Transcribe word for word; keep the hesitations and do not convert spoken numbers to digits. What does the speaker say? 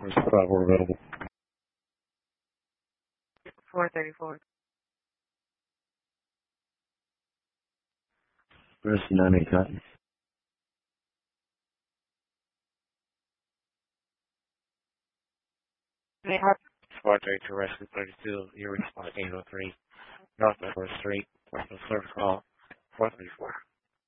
Where's the driver available? four thirty-four. Where's the nine eight Cotton? May I have four thirty-two, Rescue thirty-two, your response eight oh three, North Member Street, Western Service Call, four thirty-four.